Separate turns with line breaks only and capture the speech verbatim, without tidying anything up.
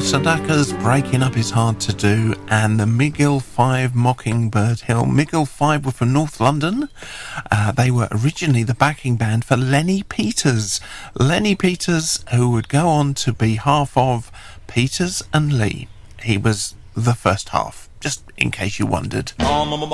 Sedaka's Breaking Up Is Hard to Do, and the McGill Five Mockingbird Hill. McGill Five were from North London. Uh, they were originally the backing band for Lenny Peters. Lenny Peters, who would go on to be half of Peters and Lee. He was the first half, just in case you wondered.